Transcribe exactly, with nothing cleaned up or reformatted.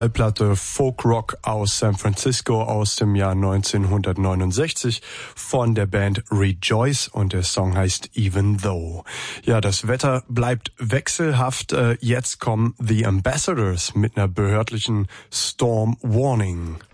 Platte Folk Rock aus San Francisco aus dem Jahr neunzehnhundertneunundsechzig von der Band Rejoice und der Song heißt Even Though. Ja, das Wetter bleibt wechselhaft. Jetzt kommen The Ambassadors mit einer behördlichen Storm Warning.